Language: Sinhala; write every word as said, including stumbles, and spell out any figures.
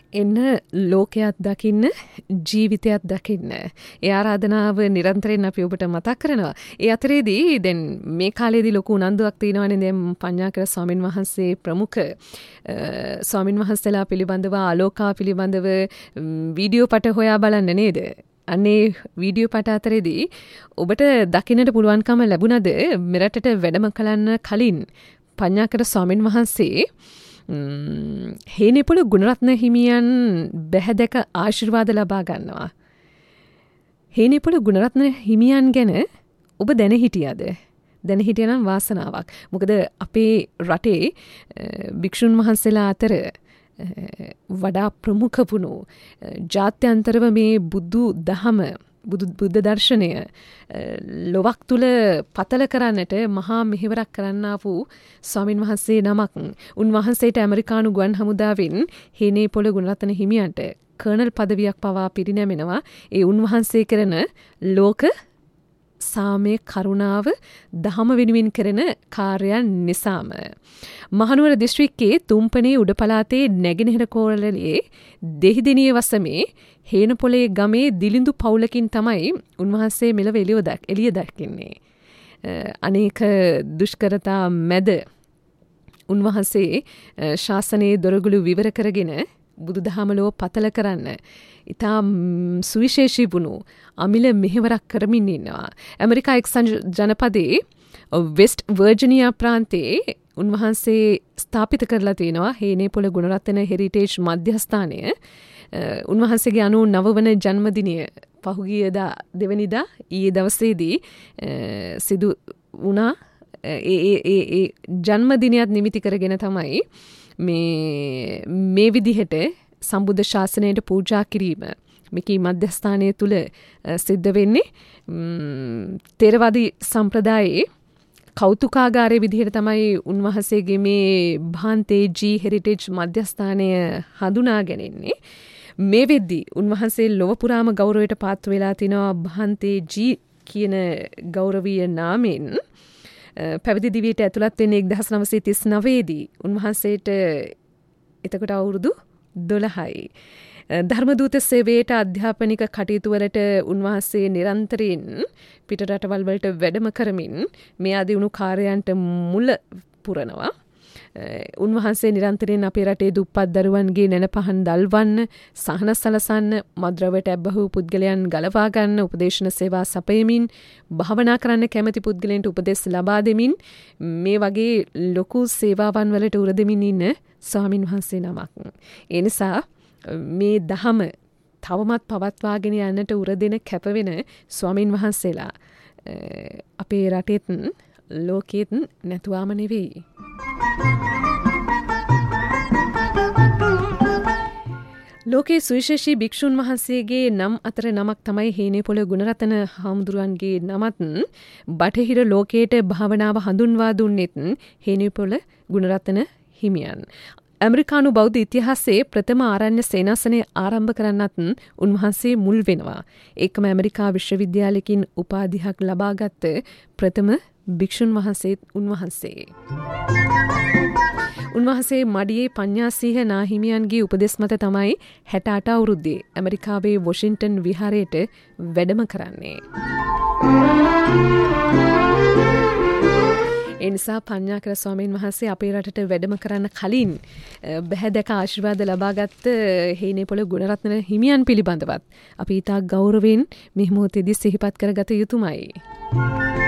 එන්න ලෝකයක් දකින්න ජීවිතයක් දකින්න. ඒ ආරාධනාව නිරන්තරයෙන් අපි ඔබට මතක් කරනවා. ඒ අතරේදී දැන් මේ කාලේදී ලොකු උනන්දුවක් තියෙනවානේ දැන් පඤ්ඤාකර ස්වාමින් වහන්සේ ප්‍රමුඛ ස්වාමින් වහන්සේලා පිළිබඳව ආලෝකා පිළිබඳව වීඩියෝ පට හොයා බලන්න නේද? අනේ වීඩියෝ පට අතරේදී ඔබට දකින්නට පුළුවන්කම ලැබුණද මෙරටට වැඩම කලන්න කලින් පඤ්ඤාකර ස්වාමින් වහන්සේ හේනෙපොළ ගුණරත්න හිමියන් බැහැදක ආශිර්වාද ලබා ගන්නවා. හේනෙපොළ ගුණරත්න හිමියන් ගැන ඔබ දැන හිටියද? දැන හිටියනම් වාසනාවක්. මොකද අපේ රටේ භික්ෂුන් වහන්සේලා අතර වඩා ප්‍රමුඛ වුණු ජාත්‍යන්තරව මේ බුදු දහම බුදු බුද්ධ දර්ශනය ලොවක් තුල පතල කරන්නට මහා මෙහෙවරක් කරන්නා වූ ස්වාමින් වහන්සේ නමක් උන්වහන්සේට ඇමරිකානු ගුවන් හමුදාවෙන් හේනෙපොළ ගුණරත්න හිමියන්ට කර්නල් පදවියක් පවා පිරිනැමෙනවා. ඒ උන්වහන්සේ කරන ලෝක සාමය කරුණාව දහම වෙනුවෙන් කරන කාර්යයන් නිසාම. මහනුවර දිස්ත්‍රික්කයේ තුම්පනේ උඩ පළාතේ නැගෙනහිර කෝරළේ දෙහිදිනිය වසමේ හේනපොලේ ගමේ දිලිඳු පවුලකින් තමයි උන්වහන්සේ මෙලව එළිය දක්ින්නේ. අනේක දුෂ්කරතා මැද උන්වහන්සේ ශාසනයේ දොරගුළු විවර කරගෙන බුදුදහම ලෝ පතල කරන්න ඉතා සුවිශේෂී වුණු අමිල මෙහෙවරක් කරමින් ඉන්නවා. ඇමරිකා එක්සත් ජනපදයේ වෙස්ට් වර්ජිනියා ප්‍රාන්තයේ උන්වහන්සේ ස්ථාපිත කරලා තියෙනවා හේනෙපොළ ගුණරත්න හෙරිටේජ් මධ්‍යස්ථානය. උන්වහන්සේගේ අනූ නව වන ජන්මදිනය පහුගියදා දෙවනිදා ඊයේ දවසේදී සිදු වුණා. ඒ ජන්මදිනයත් නිමිති කරගෙන තමයි මේ මේ විදිහට සම්බුද්ධ ශාසනයට පූජා කිරීම මේකී මධ්‍යස්ථානය තුල සිද්ධ වෙන්නේ. තේරවාදී සම්ප්‍රදායේ කෞතුකාගාරයේ විදිහට තමයි උන්වහන්සේගේ මේ භාන්තේජී හෙරිටේජ් මධ්‍යස්ථානය හඳුනාගන්නේ. මේ වෙද්දී උන්වහන්සේ ලොව පුරාම ගෞරවයට පාත්‍ර වෙලා තිනවා භාන්තේජී කියන ගෞරවීය නාමයෙන්. පැවිදි දිවියට ඇතුළත් වෙන්නේ එක්දහස් නවසිය තිස් නවය දී උන්වහන්සේට එතකොට අවුරුදු දොළහයි. ධර්මදූත සේවයට අධ්‍යාපනික කටයුතු වලට උන්වහන්සේ නිරන්තරයෙන් පිට රටවල් වලට වැඩම කරමින් මේ ආදී වුණු කාර්යයන්ට මුල පුරනවා. උන්වහන්සේ නිරන්තරයෙන් අපේ රටේ දුප්පත් දරුවන්ගේ නැන පහන් දල්වන්න, සහන සලසන්න, මද්‍රව්‍යට ඇබ්බහූ පුද්ගලයන් ගලවා ගන්න උපදේශන සේවා සපයමින්, භාවනා කරන්න කැමති පුද්ගලයන්ට උපදෙස් ලබා දෙමින් මේ වගේ ලොකු සේවාවන් වලට උර දෙමින් ඉන්න ස්වාමින් වහන්සේ නමක්. ඒ නිසා මේ දහම තවමත් පවත්වාගෙන යන්නට උර දෙන කැපවෙන ස්වාමින් වහන්සේලා අපේ රටේත් ලෝකෙත් නැතුවාම නෙවෙයි. ලෝකයේ සුවිශේෂී භික්ෂුන් වහන්සේගේ නම් අතර නමක් තමයි හේනෙපොළ ගුණරත්න හාමුදුරුවන්ගේ නමත්. බටහිර ලෝකයට භාවනාව හඳුන්වා දුන්නෙත් හේනෙපොළ ගුණරත්න හිමියන්. ඇමරිකානු බෞද්ධ ඉතිහාසයේ ප්‍රථම ආරණ්‍ය සේනාසනය ආරම්භ කරන්නත් උන්වහන්සේ මුල් වෙනවා. ඒකම ඇමරිකා විශ්වවිද්‍යාලයකින් උපාධියක් ලබාගත් ප්‍රථම භික්ෂුන් වහන්සේත් උන්වහන්සේ. උන්වහන්සේ මඩියේ පඤ්ඤාසීහ නාහිමියන්ගේ උපදෙස් මත තමයි හැට අට අවුරුද්දේ ඇමරිකාවේ වොෂින්ටන් විහාරයට වැඩම කරන්නේ. ඒ නිසා පඤ්ඤාකර ස්වාමීන් වහන්සේ අපේ රටට වැඩම කරන්න කලින් බැහැදක ආශිර්වාද ලබාගත් හේනෙපොළ ගුණරත්න හිමියන් පිළිබඳවත් අපි ඉතා ගෞරවයෙන් මේ මොහොතේදී සිහිපත් කරගත යුතුමයි.